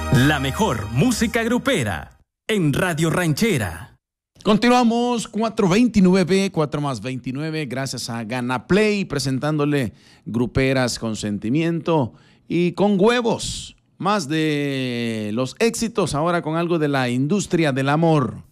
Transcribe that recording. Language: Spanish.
La mejor música grupera en Radio Ranchera. Continuamos 429, 4 más 29, gracias a Gana Play, presentándole gruperas con sentimiento y con huevos. Más de los éxitos ahora con algo de la industria del amor.